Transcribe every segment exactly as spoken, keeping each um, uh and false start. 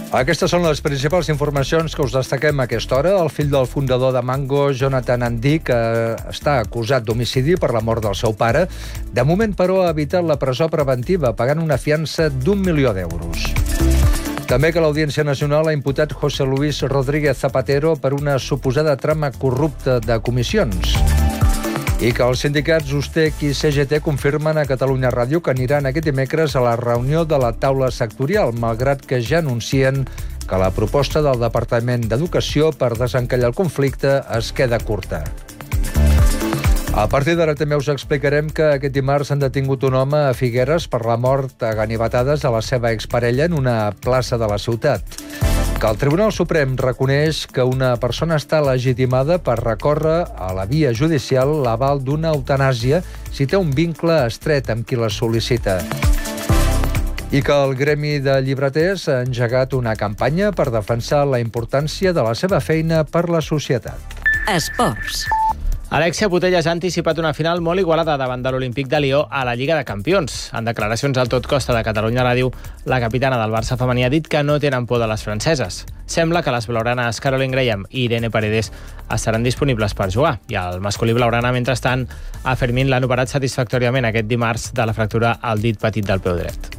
Aquestes són les principals informacions que us destaquem a aquesta hora. El fill del fundador de Mango, Jonathan Andic, està acusat d'homicidi per la mort del seu pare. De moment, però, ha evitat la presó preventiva, pagant una fiança d'un milió d'euros. També que l'Audiència Nacional ha imputat José Luis Rodríguez Zapatero per una suposada trama corrupta de comissions. I que els sindicats Ustec i C G T confirmen a Catalunya Ràdio que aniran aquest dimecres a la reunió de la taula sectorial, malgrat que ja anuncien que la proposta del Departament d'Educació per desencallar el conflicte es queda curta. A partir d'ara també us explicarem que aquest dimarts han detingut un home a Figueres per la mort a ganivetades de la seva exparella en una plaça de la ciutat. Que el Tribunal Suprem reconeix que una persona està legitimada per recórrer a la via judicial l'aval d'una eutanàsia si té un vincle estret amb qui la sol·licita. I que el Gremi de Llibreters ha engegat una campanya per defensar la importància de la seva feina per la societat. Esports. Alexia Putellas ha anticipat una final molt igualada davant de l'Olímpic de Lió a la Lliga de Campions. En declaracions al Tot Costa de Catalunya Ràdio, la capitana del Barça femení ha dit que no tenen por de les franceses. Sembla que les blaugranes Caroline Graham i Irene Paredes estaran disponibles per jugar. I el masculí blaugrana, mentrestant, a Fermín l'han operat satisfactòriament aquest dimarts de la fractura al dit petit del peu dret.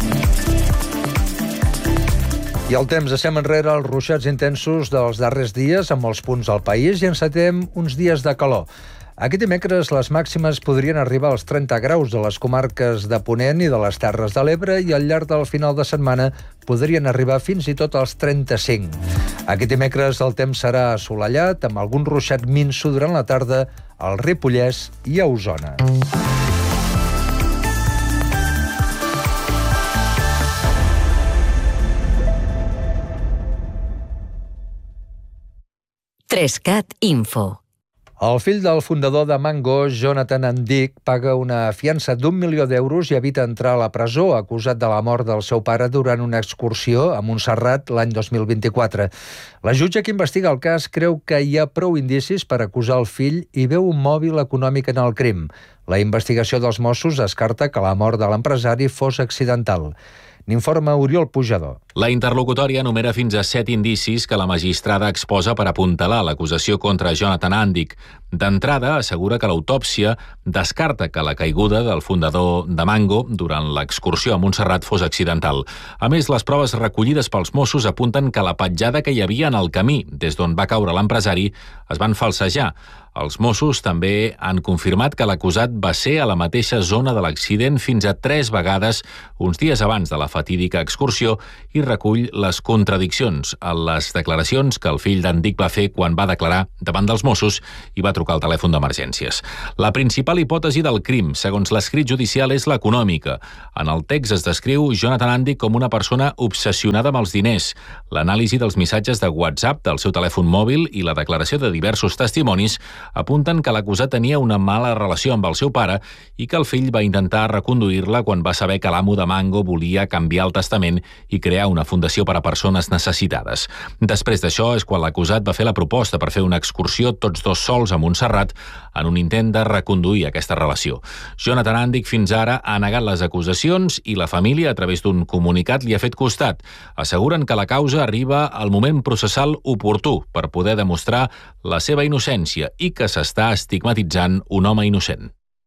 I el temps, deixem enrere els ruixats intensos dels darrers dies en molts punts del país i encetem uns dies de calor. Aquest dimecres les màximes podrien arribar als trenta graus de les comarques de Ponent i de les Terres de l'Ebre i al llarg del final de setmana podrien arribar fins i tot als trenta-cinc. Aquest dimecres el temps serà assolellat amb algun ruixat minso durant la tarda al Ripollès i a Osona. Trescat Info. El fill del fundador de Mango, Jonathan Andic, paga una fiança d'un milió d'euros i evita entrar a la presó, acusat de la mort del seu pare durant una excursió a Montserrat l'any dos mil vint-i-quatre. La jutge que investiga el cas creu que hi ha prou indicis per acusar el fill i veu un mòbil econòmic en el crim. La investigació dels Mossos descarta que la mort de l'empresari fos accidental. N'informa Oriol Pujador. La interlocutòria enumera fins a set indicis que la magistrada exposa per apuntalar l'acusació contra Jonathan Andic. D'entrada, assegura que l'autòpsia descarta que la caiguda del fundador de Mango durant l'excursió a Montserrat fos accidental. A més, les proves recollides pels Mossos apunten que la petjada que hi havia en el camí des d'on va caure l'empresari es van falsejar. Els Mossos també han confirmat que l'acusat va ser a la mateixa zona de l'accident fins a tres vegades uns dies abans de la fatídica excursió i recull les contradiccions a les declaracions que el fill d'Andic va fer quan va declarar davant dels Mossos i va trucar al telèfon d'emergències. La principal hipòtesi del crim, segons l'escrit judicial, és l'econòmica. En el text es descriu Jonathan Andic com una persona obsessionada amb els diners. L'anàlisi dels missatges de WhatsApp del seu telèfon mòbil i la declaració de diversos testimonis apunten que l'acusat tenia una mala relació amb el seu pare i que el fill va intentar reconduir-la quan va saber que l'amo de Mango volia canviar el testament i crear una fundació per a persones necessitades. Després d'això és quan l'acusat va fer la proposta per fer una excursió tots dos sols a Montserrat en un intent de reconduir aquesta relació. Jonathan Andic fins ara ha negat les acusacions i la família, a través d'un comunicat, li ha fet costat. Asseguren que la causa arriba al moment processal oportú per poder demostrar la seva innocència i que s'està estigmatitzant un home innocent.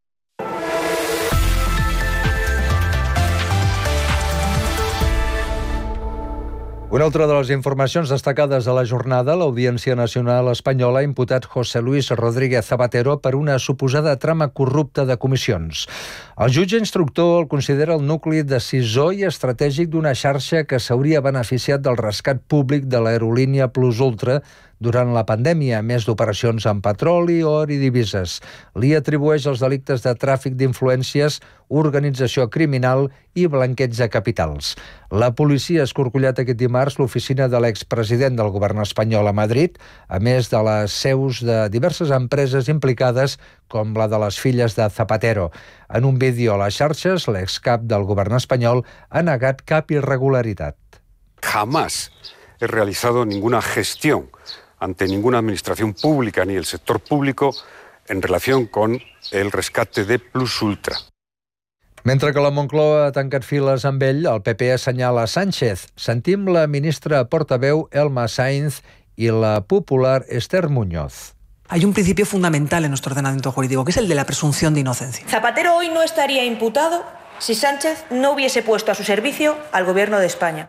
Una altra de les informacions destacades de la jornada, l'Audiència Nacional Espanyola ha imputat José Luis Rodríguez Zapatero per una suposada trama corrupta de comissions. El jutge instructor el considera el nucli decisor i estratègic d'una xarxa que s'hauria beneficiat del rescat públic de l'aerolínia Plus Ultra durant la pandèmia, a més d'operacions amb petroli, or i divises. Li atribueix els delictes de tràfic d'influències, organització criminal i blanqueig de capitals. La policia ha escorcollat aquest dimarts l'oficina de l'expresident del govern espanyol a Madrid, a més de les seus de diverses empreses implicades, com la de les filles de Zapatero. En un vídeo a les xarxes, l'excap del govern espanyol ha negat cap irregularitat. Jamás he realizado ninguna gestión ante ninguna administración pública ni el sector público en relación con el rescate de Plus Ultra. Mentre que la Moncloa ha tancat files amb ell, el P P assenyala Sánchez. Sentim la ministra portaveu Elma Sainz y la popular Esther Muñoz. Hay un principio fundamental en nuestro ordenamiento jurídico, que es el de la presunción de inocencia. Zapatero hoy no estaría imputado si Sánchez no hubiese puesto a su servicio al Gobierno de España.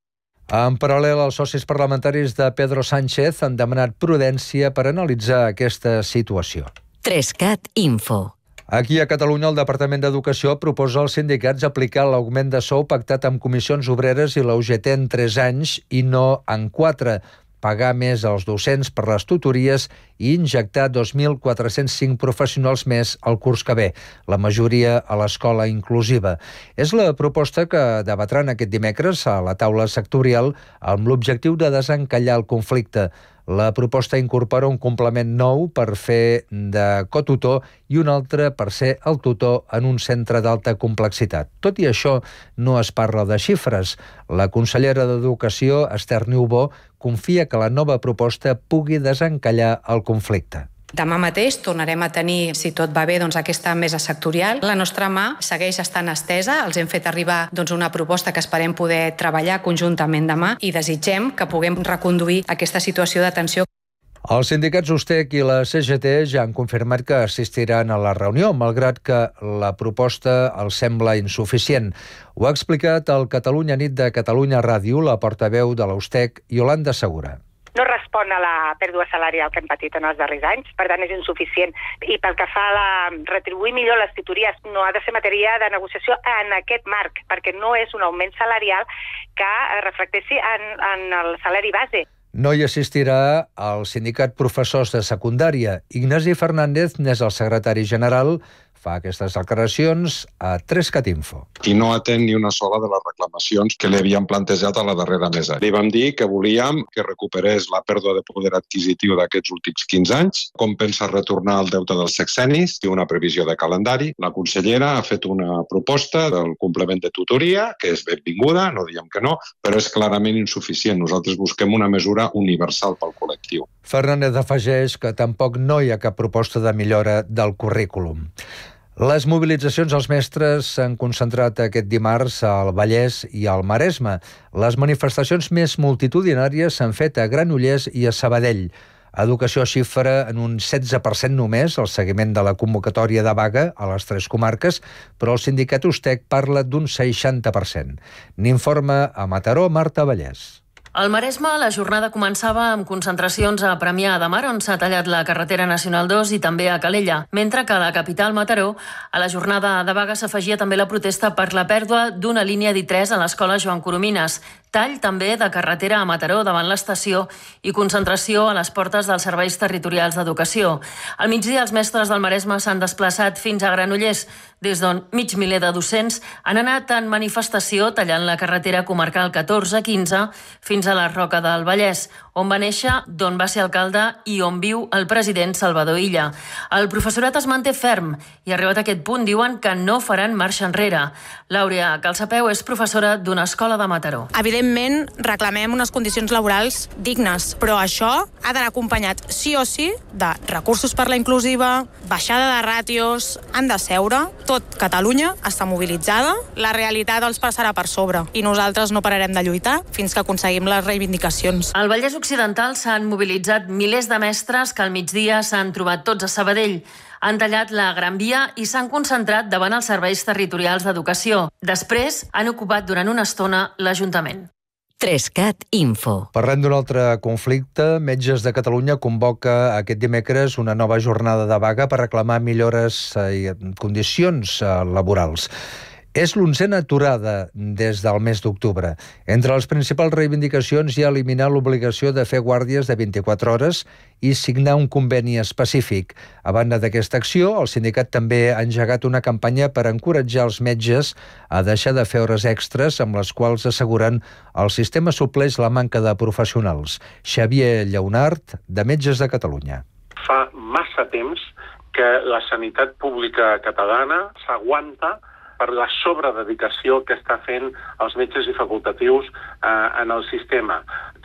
En paral·lel, els socis parlamentaris de Pedro Sánchez han demanat prudència per analitzar aquesta situació. tres cat Info. Aquí a Catalunya, el Departament d'Educació proposa als sindicats aplicar l'augment de sou pactat amb Comissions Obreres i la U G T en tres anys i no en quatre, pagar més als docents per les tutories i injectar dos mil quatre-cents cinc professionals més el curs que ve, la majoria a l'escola inclusiva. És la proposta que debatran aquest dimecres a la taula sectorial amb l'objectiu de desencallar el conflicte. La proposta incorpora un complement nou per fer de cotutor i un altre per ser el tutor en un centre d'alta complexitat. Tot i això, no es parla de xifres. La consellera d'Educació, Esther Niubó, confia que la nova proposta pugui desencallar el conflicte. Demà mateix tornarem a tenir, si tot va bé, doncs, aquesta mesa sectorial. La nostra mà segueix estant estesa. Els hem fet arribar doncs, una proposta que esperem poder treballar conjuntament demà i desitgem que puguem reconduir aquesta situació de tensió. Els sindicats USTEC i la C G T ja han confirmat que assistiran a la reunió, malgrat que la proposta els sembla insuficient. Ho ha explicat al Catalunya Nit de Catalunya Ràdio la portaveu de la USTEC, Yolanda Segura. No respon a la pèrdua salarial que hem patit en els darrers anys, per tant és insuficient. I pel que fa a la retribuir millor les tutories, no ha de ser matèria de negociació en aquest marc, perquè no és un augment salarial que reflecteixi en, en el salari base. No hi assistirà el sindicat professors de secundària. Ignasi Fernández n'és el secretari general, fa aquestes declaracions a tres cat Info. I no atén ni una sola de les reclamacions que li havíem plantejat a la darrera mesa. Li vam dir que volíem que recuperés la pèrdua de poder adquisitiu d'aquests últims quinze anys, com pensa retornar el deute dels sexennis i una previsió de calendari. La consellera ha fet una proposta del complement de tutoria, que és benvinguda, no diem que no, però és clarament insuficient. Nosaltres busquem una mesura universal pel col·lectiu. Fernández afegeix que tampoc no hi ha cap proposta de millora del currículum. Les mobilitzacions als mestres s'han concentrat aquest dimarts al Vallès i al Maresme. Les manifestacions més multitudinàries s'han fet a Granollers i a Sabadell. Educació xifra en un setze per cent només el seguiment de la convocatòria de vaga a les tres comarques, però el sindicat USTEC parla d'un seixanta per cent. N'informa a Mataró, Marta Vallès. Al Maresme, la jornada començava amb concentracions a Premià de Mar, on s'ha tallat la carretera nacional dos, i també a Calella, mentre que a la capital, Mataró, a la jornada de vaga s'afegia també la protesta per la pèrdua d'una línia d'I tres a l'escola Joan Coromines, tall també de carretera a Mataró davant l'estació i concentració a les portes dels serveis territorials d'educació. Al migdia, els mestres del Maresme s'han desplaçat fins a Granollers, des d'on mig miler de docents han anat en manifestació tallant la carretera comarcal catorze quinze fins a la Roca del Vallès, on va néixer, d'on va ser alcalde i on viu el president Salvador Illa. El professorat es manté ferm i, arribat a aquest punt, diuen que no faran marxa enrere. L'Àurea Calçapeu és professora d'una escola de Mataró. Evidentment, reclamem unes condicions laborals dignes, però això ha d'anar acompanyat sí o sí de recursos per la inclusiva, baixada de ràtios, han de seure. Tot Catalunya està mobilitzada, la realitat els passarà per sobre i nosaltres no pararem de lluitar fins que aconseguim les reivindicacions. Al Vallès Occidental s'han mobilitzat milers de mestres que al migdia s'han trobat tots a Sabadell. Han tallat la Gran Via i s'han concentrat davant els serveis territorials d'educació. Després han ocupat durant una estona l'Ajuntament. tres cat Info. Parlem d'un altre conflicte. Metges de Catalunya convoca aquest dimecres una nova jornada de vaga per reclamar millores i condicions laborals. És l'onzena aturada des del mes d'octubre. Entre les principals reivindicacions hi ha eliminar l'obligació de fer guàrdies de vint-i-quatre hores i signar un conveni específic. A banda d'aquesta acció, el sindicat també ha engegat una campanya per encoratjar els metges a deixar de fer hores extres, amb les quals asseguren el sistema supleix la manca de professionals. Xavier Lleonart, de Metges de Catalunya. Fa massa temps que la sanitat pública catalana s'aguanta per la sobrededicació que està fent els metges i facultatius eh, en el sistema.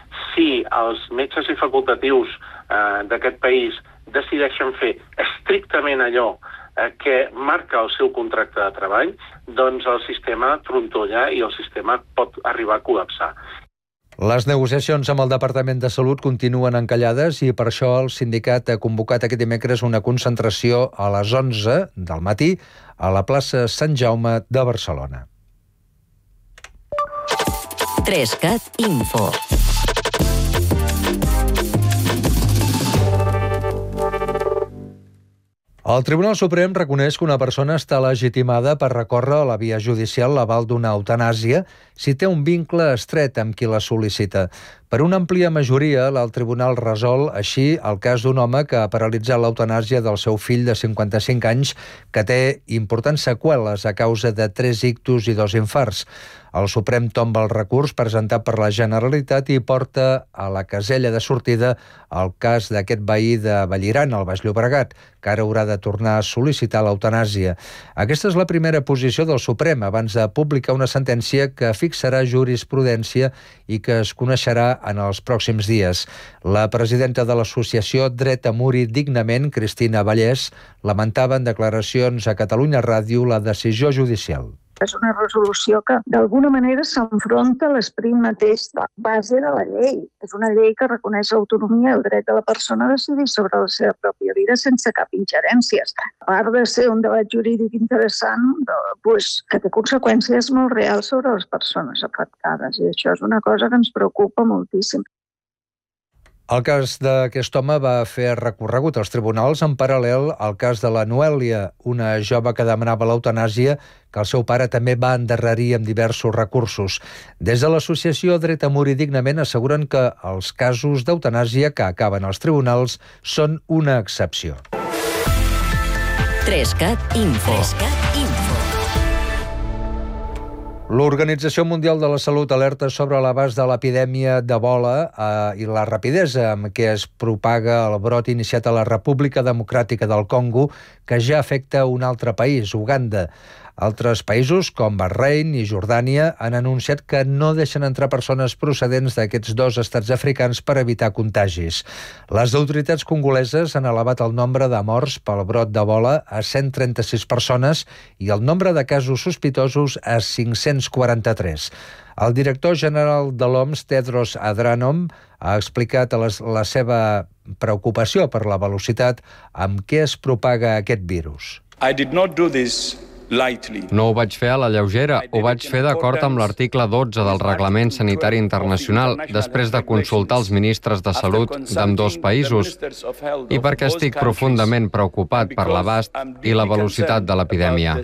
Si els metges i facultatius eh, d'aquest país decideixen fer estrictament allò eh, que marca el seu contracte de treball, doncs el sistema trontolla i el sistema pot arribar a col·lapsar. Les negociacions amb el Departament de Salut continuen encallades i per això el sindicat ha convocat aquest dimecres una concentració a les onze del matí a la plaça Sant Jaume de Barcelona. Trescat Info. El Tribunal Suprem reconeix que una persona està legitimada per recórrer a la via judicial l'aval d'una eutanàsia si té un vincle estret amb qui la sol·licita. Per una àmplia majoria, el tribunal resol així el cas d'un home que ha paralitzat l'eutanàsia del seu fill de cinquanta-cinc anys que té importants seqüeles a causa de tres ictus i dos infarts. El Suprem tomba el recurs presentat per la Generalitat i porta a la casella de sortida el cas d'aquest veí de Vallirana, al Baix Llobregat, que ara haurà de tornar a sol·licitar l'eutanàsia. Aquesta és la primera posició del Suprem abans de publicar una sentència que fixarà jurisprudència i que es coneixerà en els pròxims dies. La presidenta de l'associació Dret a morir dignament, Cristina Vallès, lamentava en declaracions a Catalunya Ràdio la decisió judicial. És una resolució que d'alguna manera s'enfronta a l'esperit mateix de base de la llei. És una llei que reconeix l'autonomia i el dret de la persona a decidir sobre la seva pròpia vida sense cap ingerències. A part de ser un debat jurídic interessant, doncs, que té conseqüències molt reals sobre les persones afectades. I això és una cosa que ens preocupa moltíssim. El cas d'aquest home va fer recorregut als tribunals en paral·lel al cas de la Noèlia, una jove que demanava l'eutanàsia que el seu pare també va endarrerir amb diversos recursos. Des de l'associació Dret a morir dignament asseguren que els casos d'eutanàsia que acaben als tribunals són una excepció. Trescat Info. L'Organització Mundial de la Salut alerta sobre l'abast de l'epidèmia d'Ebola eh, i la rapidesa amb què es propaga el brot iniciat a la República Democràtica del Congo, que ja afecta un altre país, Uganda. Altres països, com Bahrein i Jordània, han anunciat que no deixen entrar persones procedents d'aquests dos estats africans per evitar contagis. Les autoritats congoleses han elevat el nombre de morts pel brot d'Ebola a cent trenta-sis persones i el nombre de casos sospitosos a cinc-cents quaranta-tres. El director general de l'O M S, Tedros Adhanom, ha explicat les, la seva preocupació per la velocitat amb què es propaga aquest virus. I did not do this No ho vaig fer a la lleugera, ho vaig fer d'acord amb l'article dotze del Reglament Sanitari Internacional, després de consultar els ministres de salut d'ambdós països, i perquè estic profundament preocupat per l'abast i la velocitat de l'epidèmia.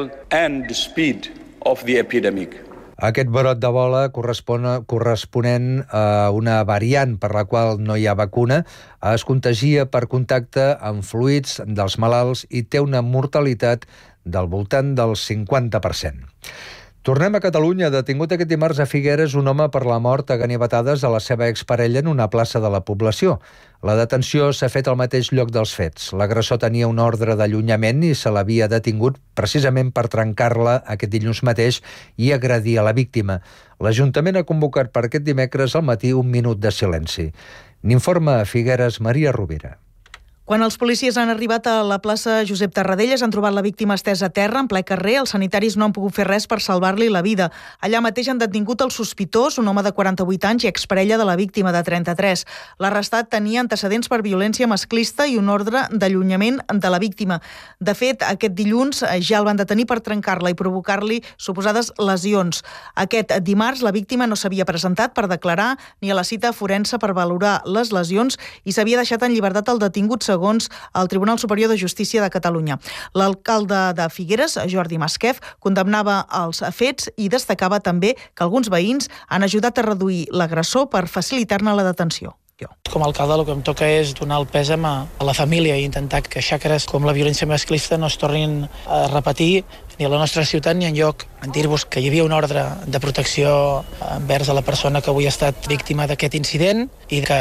Aquest brot d'Ebola correspon, corresponent a una variant per la qual no hi ha vacuna, es contagia per contacte amb fluids dels malalts i té una mortalitat del voltant del cinquanta per cent. Tornem a Catalunya. Detingut aquest dimarts a Figueres un home per la mort a ganivetades a la seva exparella en una plaça de la població. La detenció s'ha fet al mateix lloc dels fets. L'agressor tenia un ordre d'allunyament i se l'havia detingut precisament per trencar-la aquest dilluns mateix i agredir a la víctima. L'Ajuntament ha convocat per aquest dimecres al matí un minut de silenci. N'informa a Figueres Maria Rovira. Quan els policies han arribat a la plaça Josep Tarradellas han trobat la víctima estesa a terra en ple carrer. Els sanitaris no han pogut fer res per salvar-li la vida. Allà mateix han detingut el sospitós, un home de quaranta-vuit anys i exparella de la víctima de trenta-tres. L'arrestat tenia antecedents per violència masclista i un ordre d'allunyament de la víctima. De fet, aquest dilluns ja el van detenir per trencar-la i provocar-li suposades lesions. Aquest dimarts la víctima no s'havia presentat per declarar ni a la cita forense per valorar les lesions i s'havia deixat en llibertat el detingut segons el Tribunal Superior de Justícia de Catalunya. L'alcalde de Figueres, Jordi Masquef, condemnava els fets i destacava també que alguns veïns han ajudat a reduir l'agressor per facilitar-ne la detenció. Com a alcalde el que em toca és donar el pèsam a la família i intentar que xacres com la violència masclista no es tornin a repetir ni a la nostra ciutat ni enlloc. Dir-vos que hi havia un ordre de protecció envers a la persona que avui ha estat víctima d'aquest incident i que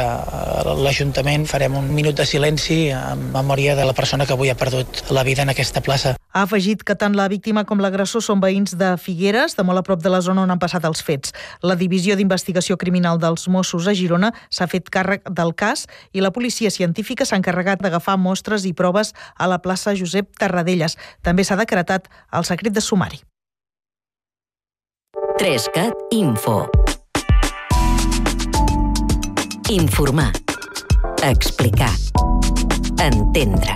l'Ajuntament farem un minut de silenci en memòria de la persona que avui ha perdut la vida en aquesta plaça. Ha afegit que tant la víctima com l'agressor són veïns de Figueres, de molt a prop de la zona on han passat els fets. La Divisió d'Investigació Criminal dels Mossos a Girona s'ha fet càrrec del cas i la policia científica s'ha encarregat d'agafar mostres i proves a la plaça Josep Tarradellas. També s'ha decretat el secret de sumari. trescat Info. Informar. Explicar. Entendre.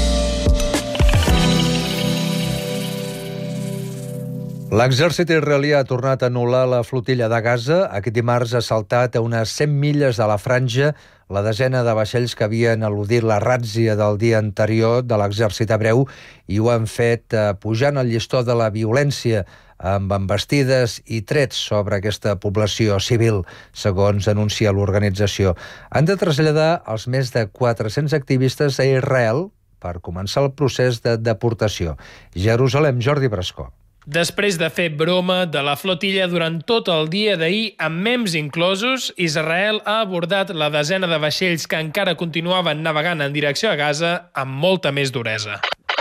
L'exèrcit israelià ha tornat a anul·lar la flotilla de Gaza. Aquest dimarts ha saltat a unes cent milles de la franja la desena de vaixells que havien eludit la ràtzia del dia anterior de l'exèrcit hebreu i ho han fet eh, pujant el llistó de la violència amb embestides i trets sobre aquesta població civil, segons anuncia l'organització. Han de traslladar els més de quatre-cents activistes a Israel per començar el procés de deportació. Jerusalem, Jordi Brascó. Després de fer broma de la flotilla durant tot el dia d'ahir, amb mems inclosos, Israel ha abordat la desena de vaixells que encara continuaven navegant en direcció a Gaza amb molta més duresa.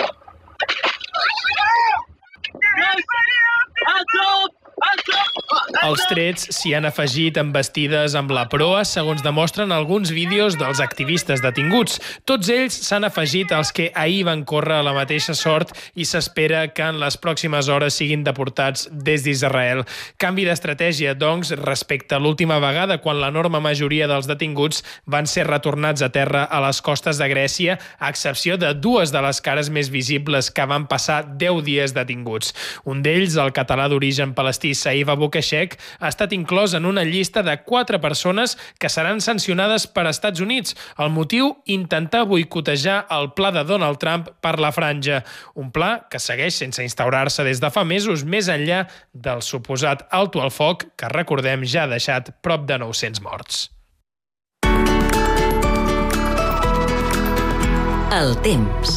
Els trets s'hi han afegit embestides amb la proa, segons demostren alguns vídeos dels activistes detinguts. Tots ells s'han afegit als que ahir van córrer la mateixa sort i s'espera que en les pròximes hores siguin deportats des d'Israel. Canvi d'estratègia, doncs, respecte a l'última vegada quan l'enorme majoria dels detinguts van ser retornats a terra a les costes de Grècia, a excepció de dues de les cares més visibles que van passar deu dies detinguts. Un d'ells, el català d'origen palestí Saïf Aboukhashek, ha estat inclòs en una llista de quatre persones que seran sancionades per Estats Units. El motiu, intentar boicotejar el pla de Donald Trump per la franja. Un pla que segueix sense instaurar-se des de fa mesos, més enllà del suposat alto al foc que, recordem, ja ha deixat prop de nou-cents morts. El temps.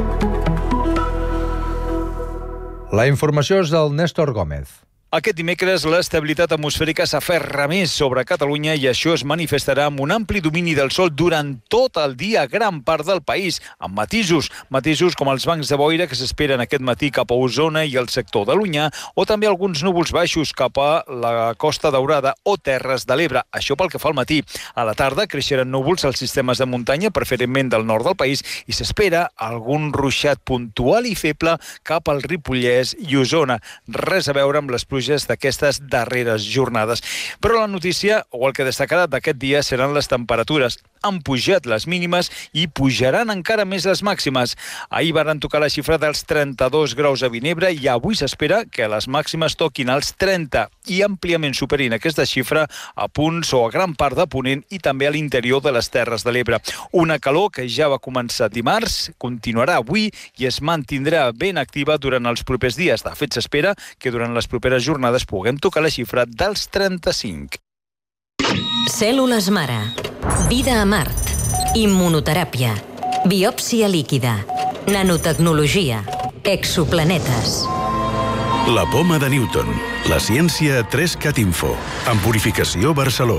La informació és del Néstor Gómez. Aquest dimecres l'estabilitat atmosfèrica s'aferra més sobre Catalunya i això es manifestarà amb un ampli domini del sol durant tot el dia a gran part del país, amb matisos, matisos com els bancs de boira que s'esperen aquest matí cap a Osona i el sector de l'Onyar, o també alguns núvols baixos cap a la Costa Daurada o Terres de l'Ebre, això pel que fa al matí. A la tarda creixeran núvols als sistemes de muntanya, preferentment del nord del país, i s'espera algun ruixat puntual i feble cap al Ripollès i Osona. Res a veure amb les pluges d'aquestes darreres jornades. Però la notícia, o el que destacarà d'aquest dia, seran les temperatures. Han pujat les mínimes i pujaran encara més les màximes. Ahir varen tocar la xifra dels trenta-dos graus a Vinebre i avui s'espera que les màximes toquin els trenta i àmpliament superin aquesta xifra a punts o a gran part de Ponent i també a l'interior de les Terres de l'Ebre. Una calor que ja va començar dimarts, continuarà avui i es mantindrà ben activa durant els propers dies. De fet, s'espera que durant les properes jornades puguem tocar la xifra dels trenta-cinc. Cèl·lules mare. Vida a Mart. Immunoteràpia. Biòpsia líquida. Nanotecnologia. Exoplanetes. La poma de Newton. La ciència a trescat Info. En Purificació Barceló.